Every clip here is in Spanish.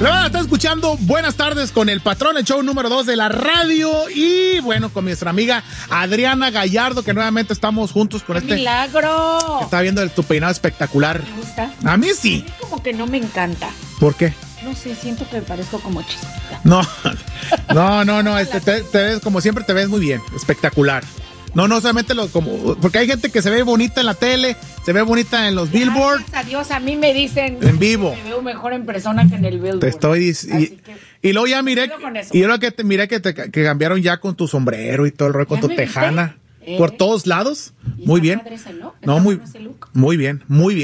Luego está escuchando Buenas Tardes con el Patrón, el show número 2 de la radio. Y bueno, con nuestra amiga Adriana Gallardo, que nuevamente estamos juntos con ¡Qué milagro! Está viendo tu peinado espectacular. ¿Te gusta? A mí sí. A mí como que no me encanta. ¿Por qué? No sé, siento que me parezco como chispita. No. Te ves, como siempre, te ves muy bien, espectacular. No solamente porque hay gente que se ve bonita en la tele, se ve bonita en los billboards. Gracias a Dios, a mí me dicen en vivo. Me veo mejor en persona que en el billboard. Te estoy y luego ya miré que cambiaron ya con tu sombrero y todo el rollo, con tu tejana. Por todos lados. Muy bien. No, muy bien.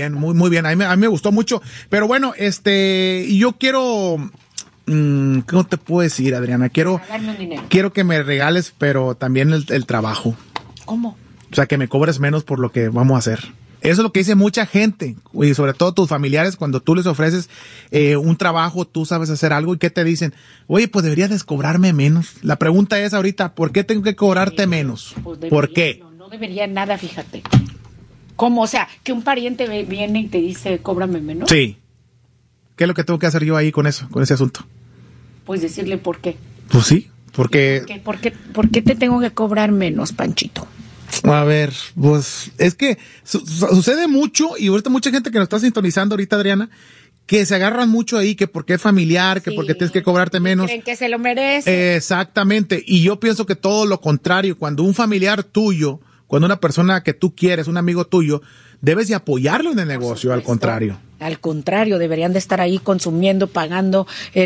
A mí me gustó mucho. Pero bueno, yo quiero, ¿cómo te puedo decir, Adriana? Quiero que me regales, pero también el trabajo. ¿Cómo? O sea, que me cobres menos por lo que vamos a hacer. Eso es lo que dice mucha gente, y sobre todo tus familiares, cuando tú les ofreces un trabajo, tú sabes hacer algo, y ¿qué te dicen? Oye, pues deberías de cobrarme menos. La pregunta es ahorita, ¿por qué tengo que cobrarte menos? Pues ¿Por qué? No debería nada, fíjate. ¿Cómo? O sea, que un pariente viene y te dice, cóbrame menos. Sí. ¿Qué es lo que tengo que hacer yo ahí con ese asunto? Pues decirle por qué. Pues sí, porque... ¿Por qué te tengo que cobrar menos, Panchito? A ver, pues es que sucede mucho, y ahorita mucha gente que nos está sintonizando ahorita, Adriana, que se agarran mucho ahí, que porque es familiar, que porque tienes que cobrarte menos. Creen que se lo merece. Exactamente, y yo pienso que todo lo contrario, cuando un familiar tuyo, cuando una persona que tú quieres, un amigo tuyo, debes de apoyarlo en el negocio, al contrario. Al contrario, deberían de estar ahí consumiendo, pagando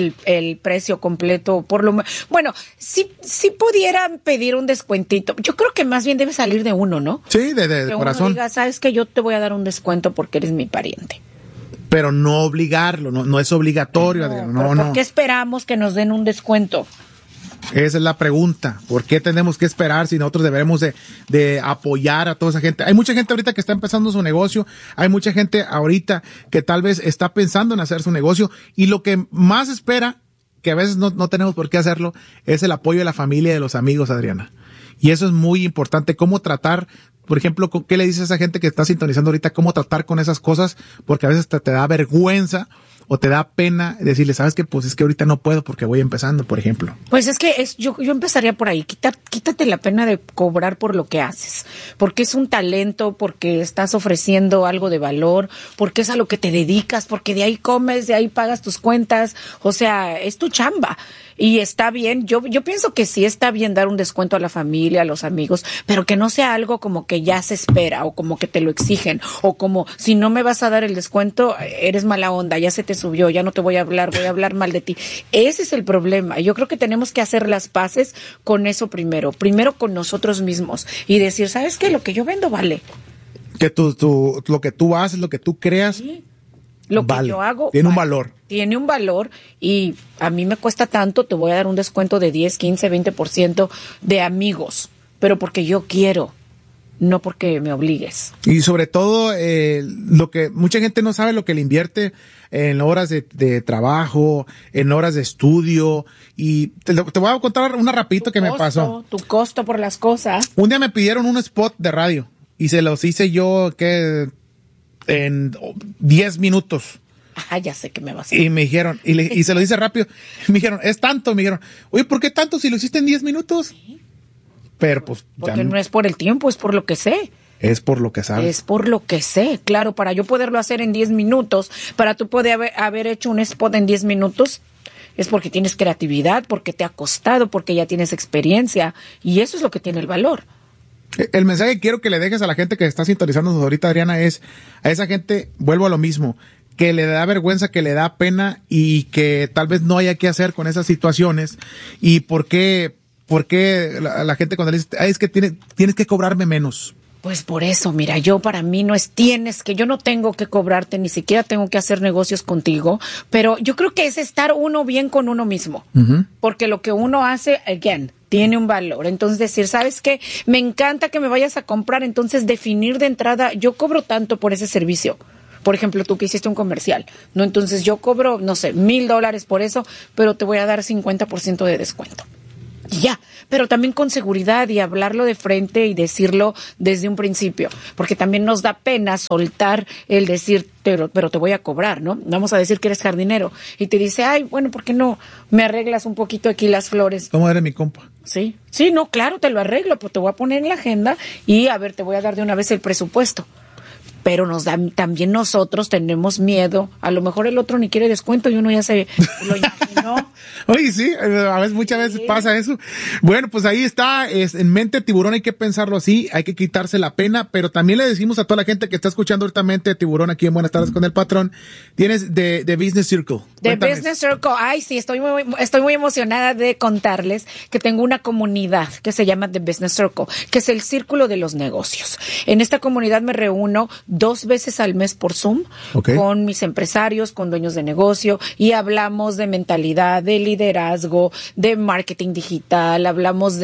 el precio completo. Bueno, si pudieran pedir un descuentito, yo creo que más bien debe salir de uno, ¿no? Sí, de corazón. Uno diga, sabes que yo te voy a dar un descuento porque eres mi pariente. Pero no obligarlo, no es obligatorio. No. ¿Por qué esperamos que nos den un descuento? Esa es la pregunta. ¿Por qué tenemos que esperar si nosotros debemos de apoyar a toda esa gente? Hay mucha gente ahorita que está empezando su negocio, hay mucha gente ahorita que tal vez está pensando en hacer su negocio, y lo que más espera, que a veces no tenemos por qué hacerlo, es el apoyo de la familia y de los amigos, Adriana. Y eso es muy importante, cómo tratar, por ejemplo, ¿qué le dices a esa gente que está sintonizando ahorita? Cómo tratar con esas cosas, porque a veces te da vergüenza o te da pena decirle, ¿sabes qué? Pues es que ahorita no puedo porque voy empezando, por ejemplo. Pues es que yo empezaría por ahí. Quítate la pena de cobrar por lo que haces, porque es un talento, porque estás ofreciendo algo de valor, porque es a lo que te dedicas, porque de ahí comes, de ahí pagas tus cuentas, o sea, es tu chamba. Y está bien, yo pienso que sí está bien dar un descuento a la familia, a los amigos, pero que no sea algo como que ya se espera, o como que te lo exigen, o como si no me vas a dar el descuento, eres mala onda, ya se te subió, ya no te voy a hablar mal de ti. Ese es el problema. Yo creo que tenemos que hacer las paces con eso primero con nosotros mismos, y decir, ¿sabes qué? Lo que yo vendo vale. Que lo que tú haces, lo que tú creas, sí. Lo que yo hago tiene un valor. Tiene un valor, y a mí me cuesta tanto, te voy a dar un descuento de 10, 15, 20% de amigos, pero porque yo quiero, no porque me obligues. Y sobre todo, lo que mucha gente no sabe, lo que le invierte en horas de trabajo, en horas de estudio, y te voy a contar una rapidito que me pasó. Tu costo por las cosas. Un día me pidieron un spot de radio, y se los hice yo, en 10 minutos. Ajá, ya sé que me vas a decir. Y me dijeron, y se lo hice rápido, me dijeron, es tanto, me dijeron, oye, ¿por qué tanto si lo hiciste en 10 minutos? Sí. Pero pues... Porque no es por el tiempo, es por lo que sé. Es por lo que sabes. Es por lo que sé, claro, para yo poderlo hacer en 10 minutos, para tú poder haber hecho un spot en 10 minutos, es porque tienes creatividad, porque te ha costado, porque ya tienes experiencia, y eso es lo que tiene el valor. El mensaje que quiero que le dejes a la gente que está sintonizando ahorita, Adriana, es a esa gente, vuelvo a lo mismo, que le da vergüenza, que le da pena, y que tal vez no haya qué hacer con esas situaciones. Y por qué la gente cuando le dice, es que tienes que cobrarme menos. Pues por eso, mira, para mí no es yo no tengo que cobrarte, ni siquiera tengo que hacer negocios contigo, pero yo creo que es estar uno bien con uno mismo, porque lo que uno hace, tiene un valor. Entonces decir, ¿sabes qué? Me encanta que me vayas a comprar, entonces definir de entrada, yo cobro tanto por ese servicio. Por ejemplo, tú que hiciste un comercial, ¿no? Entonces yo cobro, no sé, $1,000 por eso, pero te voy a dar 50% de descuento. y ya, pero también con seguridad y hablarlo de frente y decirlo desde un principio, porque también nos da pena soltar el decir, pero te voy a cobrar, ¿no? Vamos a decir que eres jardinero y te dice, ay, bueno, ¿por qué no me arreglas un poquito aquí las flores? ¿Cómo eres mi compa? Sí, no, claro, te lo arreglo, pues te voy a poner en la agenda y a ver, te voy a dar de una vez el presupuesto. Pero también nosotros tenemos miedo. A lo mejor el otro ni quiere descuento y uno ya se lo imaginó. Oye, sí, muchas veces pasa eso. Bueno, pues ahí está, en mente Tiburón, hay que pensarlo así, hay que quitarse la pena, pero también le decimos a toda la gente que está escuchando ahorita Mente Tiburón aquí en Buenas Tardes con el Patrón, tienes de Business Circle. De Business Circle, ay sí, estoy muy emocionada de contarles que tengo una comunidad que se llama The Business Circle, que es el círculo de los negocios. En esta comunidad me reúno 2 veces al mes por Zoom, con mis empresarios, con dueños de negocio, y hablamos de mentalidad, de liderazgo, de marketing digital, hablamos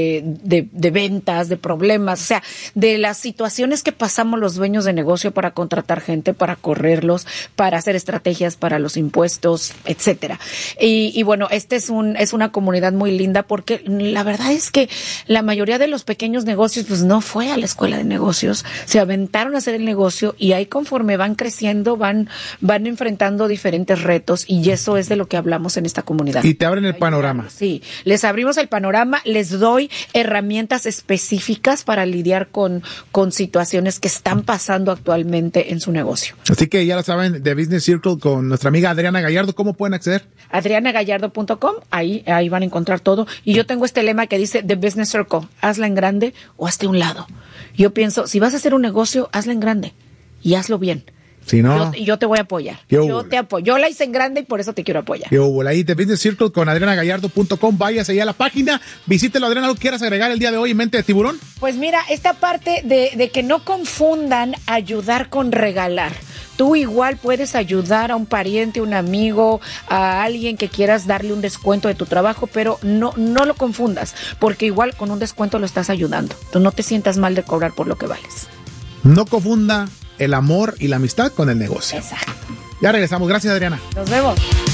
de ventas, de problemas, o sea, de las situaciones que pasamos los dueños de negocio para contratar gente, para correrlos, para hacer estrategias para los impuestos, etcétera. Y bueno, es una comunidad muy linda porque la verdad es que la mayoría de los pequeños negocios pues no fue a la escuela de negocios, se aventaron a hacer el negocio y ahí conforme van creciendo van enfrentando diferentes retos y eso es de lo que hablamos en esta comunidad. Y te abren el panorama. Sí, les abrimos el panorama, les doy herramientas específicas para lidiar con situaciones que están pasando actualmente en su negocio. Así que ya lo saben, de Business Circle con nuestra amiga Adriana Gallardo. ¿Cómo pueden acceder? adrianagallardo.com, ahí van a encontrar todo. Y yo tengo este lema que dice The Business Circle, hazla en grande o hazte a un lado. Yo pienso, si vas a hacer un negocio, hazla en grande y hazlo bien. Si no, yo te voy a apoyar. Yo te apoyo. Yo la hice en grande y por eso te quiero apoyar. Ahí de Business Circle con adrianagallardo.com. Váyase allá a la página, visítelo. Adriana, ¿algo quieras agregar el día de hoy en Mente de Tiburón? Pues mira, esta parte de que no confundan ayudar con regalar. Tú igual puedes ayudar a un pariente, un amigo, a alguien que quieras darle un descuento de tu trabajo, pero no lo confundas, porque igual con un descuento lo estás ayudando. Tú no te sientas mal de cobrar por lo que vales. No confunda el amor y la amistad con el negocio. Exacto. Ya regresamos. Gracias, Adriana. Nos vemos.